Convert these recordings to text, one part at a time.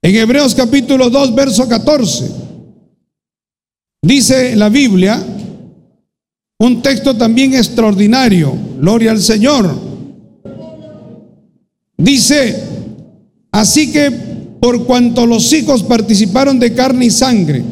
En Hebreos capítulo 2, verso 14, dice la Biblia, un texto también extraordinario, gloria al Señor. Dice, así que por cuanto los hijos participaron de carne y sangre,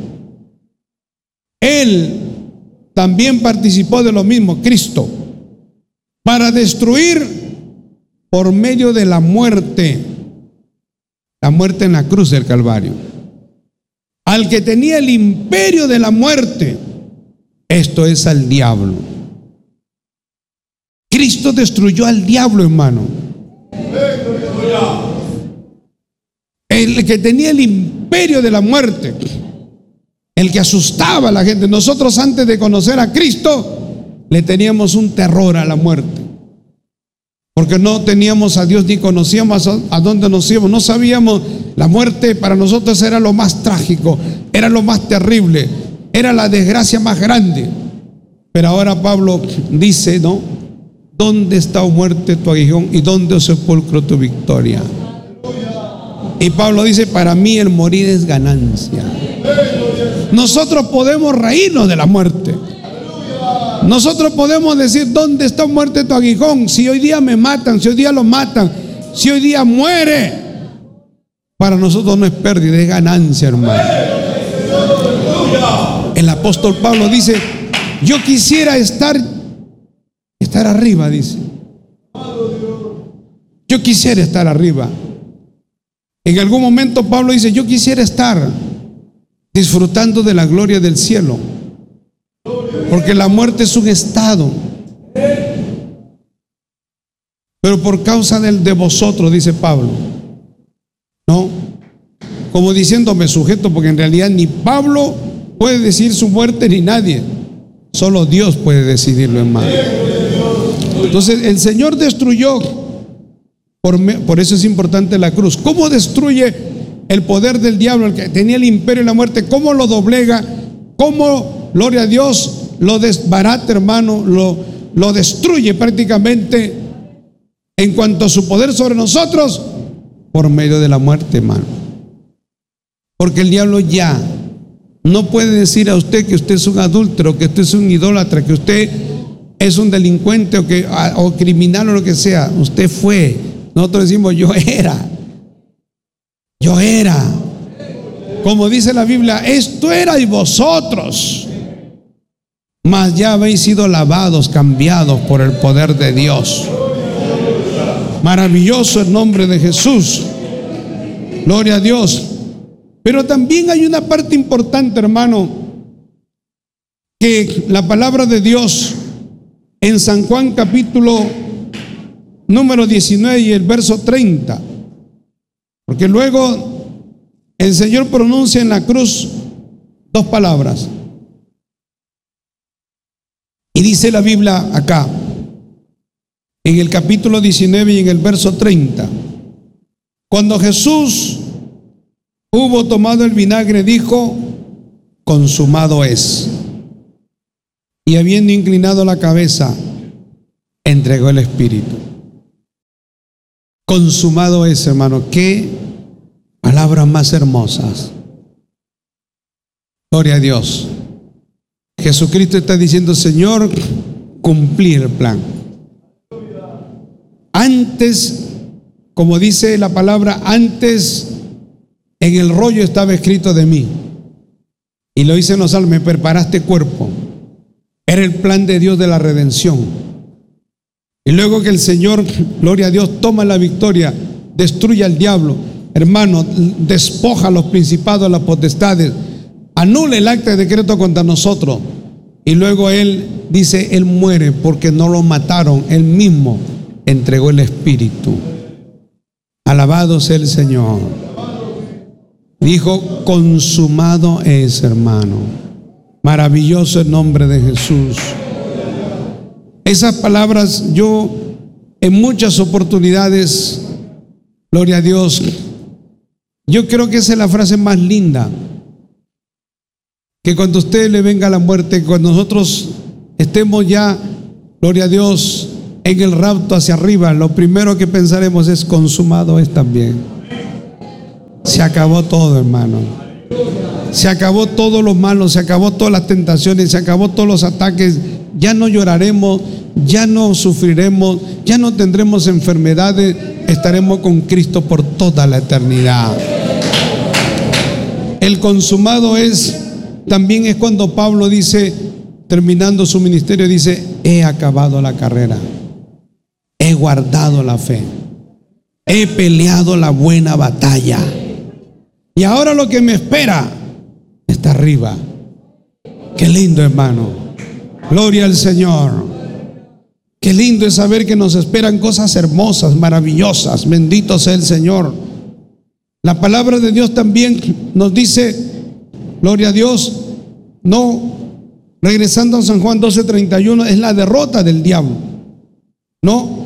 Él también participó de lo mismo, Cristo, para destruir por medio de la muerte en la cruz del Calvario, al que tenía el imperio de la muerte, esto es al diablo. Cristo destruyó al diablo, hermano. El que tenía el imperio de la muerte, el que asustaba a la gente. Nosotros, antes de conocer a Cristo, le teníamos un terror a la muerte, porque no teníamos a Dios ni conocíamos a dónde nos íbamos. No sabíamos. La muerte para nosotros era lo más trágico, era lo más terrible, era la desgracia más grande. Pero ahora Pablo dice, ¿no? ¿Dónde está, oh muerte, tu aguijón? ¿Y dónde, oh sepulcro, tu victoria? Y Pablo dice, para mí el morir es ganancia. Nosotros podemos reírnos de la muerte. Nosotros podemos decir, ¿dónde está, oh muerte, tu aguijón? Si hoy día me matan, si hoy día lo matan, si hoy día muere, para nosotros no es pérdida, es ganancia, hermano. El apóstol Pablo dice, yo quisiera estar arriba, dice. Yo quisiera estar arriba. En algún momento Pablo dice, yo quisiera estar disfrutando de la gloria del cielo, porque la muerte es un estado. Pero por causa de vosotros, dice Pablo, ¿no? Como diciendo, me sujeto, porque en realidad ni Pablo puede decidir su muerte ni nadie, solo Dios puede decidirlo, hermano. Entonces el Señor destruyó, por eso es importante la cruz. ¿Cómo destruye el poder del diablo, el que tenía el imperio de la muerte? ¿Cómo lo doblega? ¿Cómo, gloria a Dios, lo desbarata, hermano? Lo destruye prácticamente en cuanto a su poder sobre nosotros, por medio de la muerte, hermano. Porque el diablo ya no puede decir a usted que usted es un adúltero, que usted es un idólatra, que usted es un delincuente o criminal o lo que sea. Usted fue. Nosotros decimos, yo era. Como dice la Biblia, esto erais vosotros, mas ya habéis sido lavados, cambiados por el poder de Dios. Maravilloso el nombre de Jesús. Gloria a Dios. Pero también hay una parte importante, hermano, que la palabra de Dios en San Juan capítulo número 19 y el verso 30, porque luego el Señor pronuncia en la cruz dos palabras, y dice la Biblia acá en el capítulo 19 y en el verso 30, cuando Jesús hubo tomado el vinagre, dijo, consumado es. Y habiendo inclinado la cabeza, entregó el espíritu. Consumado es, hermano. Qué palabras más hermosas. Gloria a Dios. Jesucristo está diciendo, Señor, cumplí el plan. Antes, como dice la palabra, antes en el rollo estaba escrito de mí. Y lo dice en los Salmos, me preparaste cuerpo. Era el plan de Dios de la redención. Y luego que el Señor, gloria a Dios, toma la victoria, destruye al diablo, hermano, despoja a los principados, las potestades, anula el acta de decreto contra nosotros. Y luego Él dice, Él muere porque no lo mataron, Él mismo entregó el espíritu. Alabado sea el Señor. Dijo, consumado es, hermano. Maravilloso el nombre de Jesús. Esas palabras yo en muchas oportunidades, gloria a Dios, yo creo que esa es la frase más linda, que cuando a usted le venga la muerte, cuando nosotros estemos ya, gloria a Dios, en el rapto hacia arriba, lo primero que pensaremos es consumado es también. Se acabó todo, hermano. Se acabó todo lo malo, se acabó todas las tentaciones, se acabó todos los ataques. Ya no lloraremos, ya no sufriremos, ya no tendremos enfermedades. Estaremos con Cristo por toda la eternidad. El consumado también es cuando Pablo dice, terminando su ministerio, dice: he acabado la carrera, he guardado la fe, he peleado la buena batalla, y ahora lo que me espera está arriba. Qué lindo, hermano. Gloria al Señor. Qué lindo es saber que nos esperan cosas hermosas, maravillosas. Bendito sea el Señor. La palabra de Dios también nos dice, gloria a Dios, no, regresando a San Juan 12:31, es la derrota del diablo. No,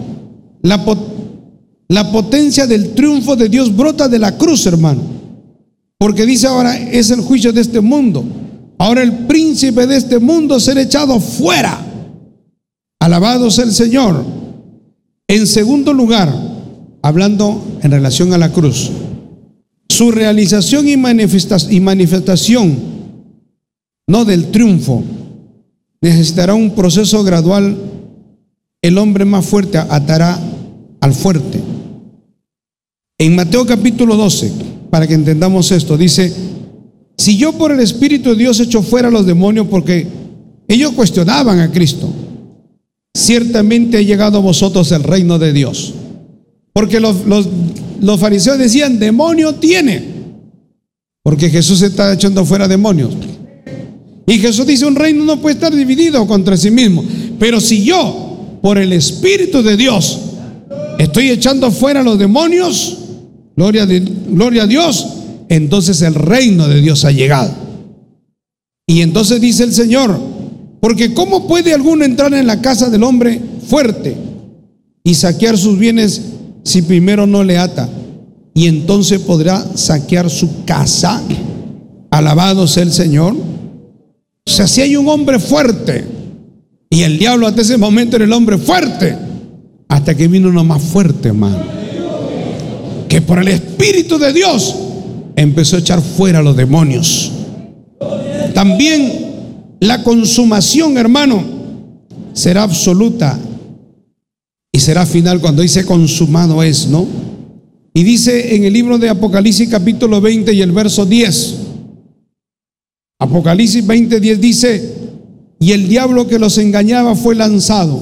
la potencia del triunfo de Dios brota de la cruz, hermano. Porque dice ahora es el juicio de este mundo. Ahora el príncipe de este mundo será echado fuera. Alabado sea el Señor. En segundo lugar, hablando en relación a la cruz, su realización y manifestación, no del triunfo, necesitará un proceso gradual. El hombre más fuerte atará al fuerte. En Mateo capítulo 12, para que entendamos esto, dice: si yo por el Espíritu de Dios echo fuera a los demonios, porque ellos cuestionaban a Cristo, ciertamente ha llegado a vosotros el reino de Dios. Porque los fariseos decían: demonio tiene, porque Jesús está echando fuera demonios. Y Jesús dice: un reino no puede estar dividido contra sí mismo. Pero si yo por el Espíritu de Dios estoy echando fuera a los demonios, gloria a Dios, entonces el reino de Dios ha llegado. Y entonces dice el Señor: porque ¿cómo puede alguno entrar en la casa del hombre fuerte y saquear sus bienes si primero no le ata? Y entonces podrá saquear su casa. Alabado sea el Señor. O sea, si hay un hombre fuerte, y el diablo hasta ese momento era el hombre fuerte, hasta que vino uno más fuerte, hermano, que por el Espíritu de Dios empezó a echar fuera a los demonios. También la consumación, hermano, será absoluta y será final cuando dice consumado es, ¿no? Y dice en el libro de Apocalipsis capítulo 20 y el verso 10, Apocalipsis 20:10 dice: y el diablo que los engañaba fue lanzado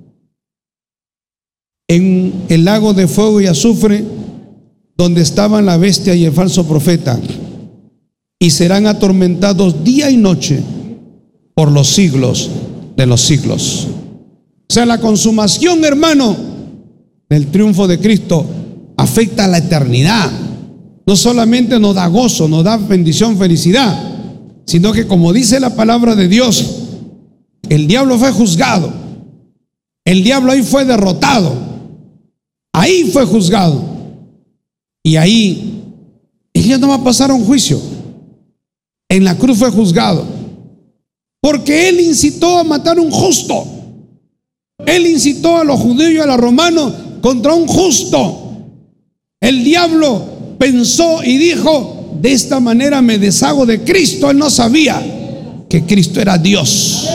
en el lago de fuego y azufre, donde estaban la bestia y el falso profeta, y serán atormentados día y noche por los siglos de los siglos. O sea, la consumación, hermano, del triunfo de Cristo afecta a la eternidad. No solamente nos da gozo, nos da bendición, felicidad, sino que, como dice la palabra de Dios, el diablo fue juzgado. El diablo ahí fue derrotado. Ahí fue juzgado. Y ahí ella no va a pasar a un juicio. En la cruz fue juzgado, porque él incitó a matar a un justo. Él incitó a los judíos y a los romanos contra un justo. El diablo pensó y dijo: de esta manera me deshago de Cristo. Él no sabía que Cristo era Dios.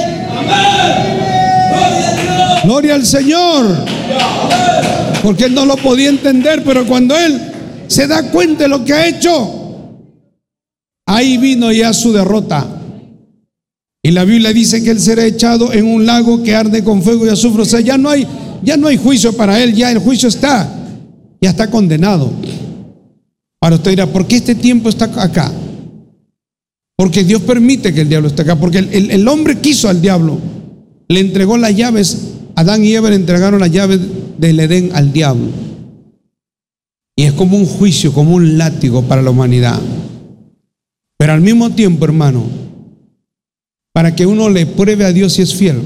Gloria al Señor. Porque él no lo podía entender, pero cuando él se da cuenta de lo que ha hecho, ahí vino ya su derrota. Y la Biblia dice que él será echado en un lago que arde con fuego y azufre. O sea, ya no hay juicio para él, ya el juicio ya está condenado. Ahora usted dirá: ¿por qué este tiempo está acá? Porque Dios permite que el diablo esté acá, porque el hombre quiso al diablo, le entregó las llaves. Adán y Eva le entregaron las llaves del Edén al diablo. Y es como un juicio, como un látigo para la humanidad. Pero al mismo tiempo, hermano, para que uno le pruebe a Dios si es fiel.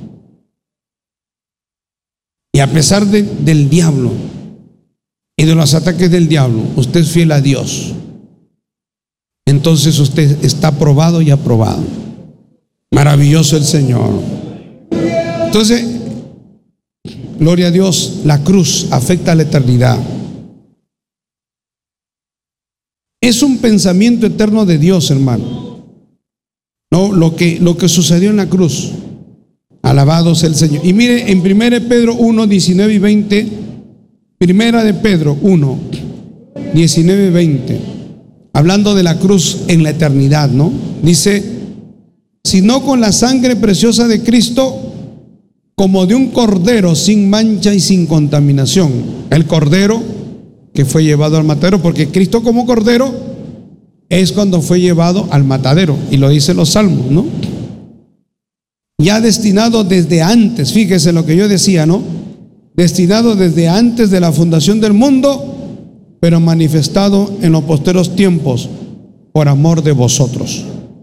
Y a pesar del diablo y de los ataques del diablo, usted es fiel a Dios, entonces usted está aprobado y aprobado. Maravilloso el Señor. Entonces, gloria a Dios, la cruz afecta a la eternidad. Es un pensamiento eterno de Dios, hermano. No, lo que sucedió en la cruz. Alabado sea el Señor. Y mire, en 1 Pedro 1, 19 y 20, Primera de Pedro 1, 19 y 20, hablando de la cruz en la eternidad, ¿no? Dice: sino con la sangre preciosa de Cristo, como de un cordero sin mancha y sin contaminación. El cordero que fue llevado al matadero, porque Cristo como cordero es cuando fue llevado al matadero, y lo dicen los salmos, ¿no? Ya destinado desde antes, fíjese lo que yo decía, ¿no? Destinado desde antes de la fundación del mundo, pero manifestado en los posteros tiempos por amor de vosotros.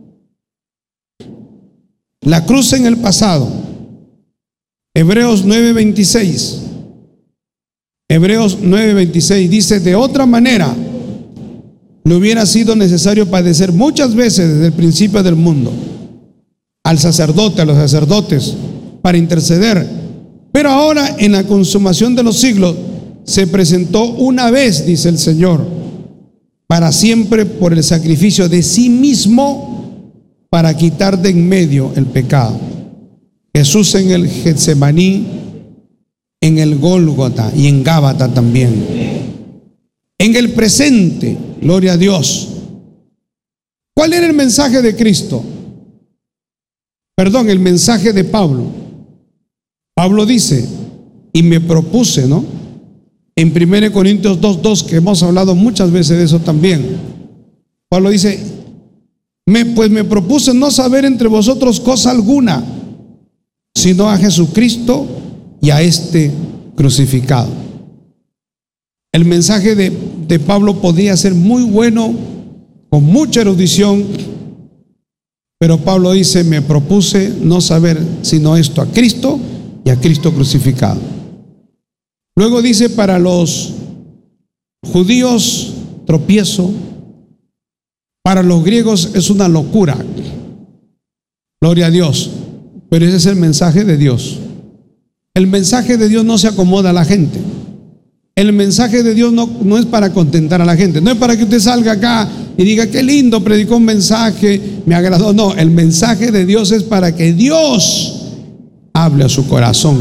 La cruz en el pasado. Hebreos 9:26. Hebreos 9:26 dice: de otra manera le hubiera sido necesario padecer muchas veces desde el principio del mundo al sacerdote, a los sacerdotes, para interceder. Pero ahora, en la consumación de los siglos, se presentó una vez, dice el Señor, para siempre, por el sacrificio de sí mismo, para quitar de en medio el pecado. Jesús en el Getsemaní, en el Gólgota y en Gábata también. En el presente, gloria a Dios. ¿Cuál era el mensaje de Cristo? Perdón, el mensaje de Pablo. Pablo dice, y me propuse, ¿no? En 1 Corintios 2:2, que hemos hablado muchas veces de eso también. Pablo dice: pues me propuse no saber entre vosotros cosa alguna, sino a Jesucristo y a este crucificado. El mensaje de Pablo podía ser muy bueno, con mucha erudición, pero Pablo dice: me propuse no saber sino esto, a Cristo y a Cristo crucificado. Luego dice: para los judíos tropiezo, para los griegos es una locura. Gloria a Dios. Pero ese es el mensaje de Dios. El mensaje de Dios no se acomoda a la gente. El mensaje de Dios no es para contentar a la gente. No es para que usted salga acá y diga: qué lindo, predicó un mensaje, me agradó. No, el mensaje de Dios es para que Dios hable a su corazón.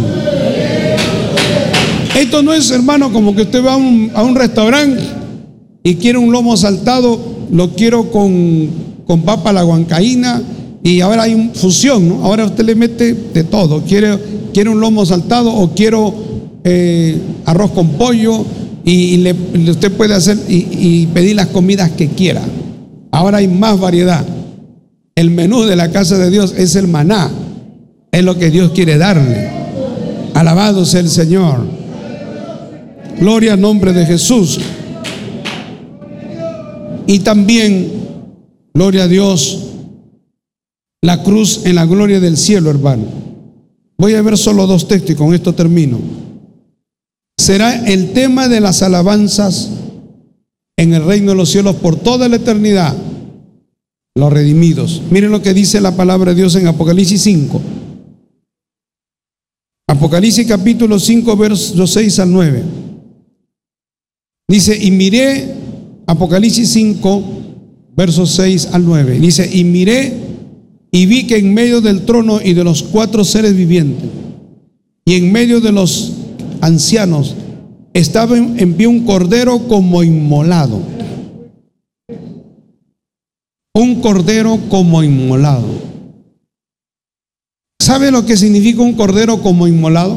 Esto no es, hermano, como que usted va a un restaurante y quiere un lomo saltado, lo quiero con papa a la huancaína, y ahora hay una fusión, ¿no? Ahora usted le mete de todo. Quiere un lomo saltado, o quiero arroz con pollo, y usted puede hacer y pedir las comidas que quiera. Ahora hay más variedad. El menú de la casa de Dios es el maná, es lo que Dios quiere darle. Alabado sea el Señor. Gloria al nombre de Jesús. Y también, gloria a Dios, la cruz en la gloria del cielo, hermano. Voy a ver solo dos textos y con esto termino. Será el tema de las alabanzas en el reino de los cielos por toda la eternidad, los redimidos. Miren lo que dice la palabra de Dios en Apocalipsis 5. Apocalipsis capítulo 5, versos 6 al 9. Dice: y miré, Apocalipsis 5, versos 6 al 9. Dice: y miré y vi que en medio del trono y de los 4 seres vivientes, y en medio de los ancianos, estaba en pie un cordero como inmolado. Un cordero como inmolado. ¿Sabe lo que significa un cordero como inmolado?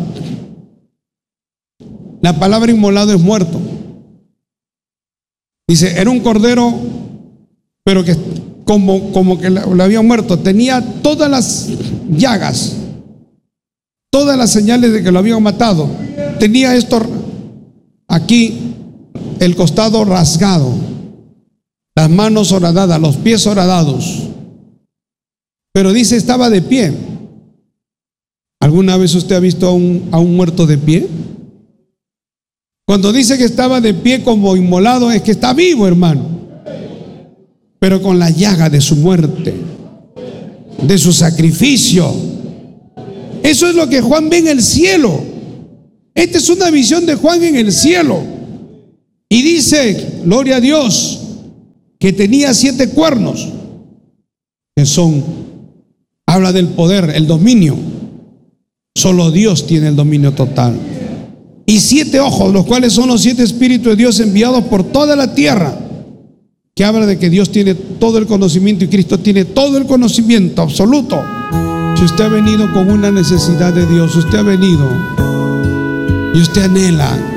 La palabra inmolado es muerto. Dice, era un cordero, pero que como que lo había muerto. Tenía todas las llagas, todas las señales de que lo habían matado. Tenía esto aquí, el costado rasgado, las manos horadadas, los pies horadados. Pero dice, estaba de pie. ¿Alguna vez usted ha visto a un muerto de pie? Cuando dice que estaba de pie como inmolado, es que está vivo, hermano, pero con la llaga de su muerte, de su sacrificio. Eso es lo que Juan ve en el cielo. Esta es una visión de Juan en el cielo. Y dice, gloria a Dios, que tenía 7 cuernos, que habla del poder, el dominio. Solo Dios tiene el dominio total. Y 7 ojos, los cuales son los 7 espíritus de Dios enviados por toda la tierra, que habla de que Dios tiene todo el conocimiento y Cristo tiene todo el conocimiento absoluto. Si usted ha venido con una necesidad de Dios, usted ha venido y usted anhela